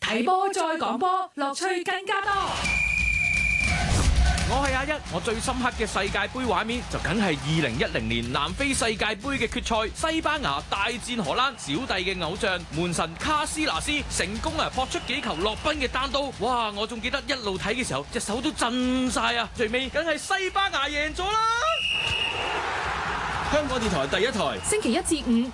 睇波再講波，樂趣更加多。 我係阿一，我最深刻嘅世界盃畫面就梗係2010年南非世界盃嘅決賽，西班牙大戰荷蘭，小弟嘅偶像門神卡斯拿斯成功撲出幾球落賓嘅單刀，哇！我仲記得一路睇嘅時候隻手都震晒啊！最尾梗係西班牙贏咗啦！香港電台第一台， 星期一至五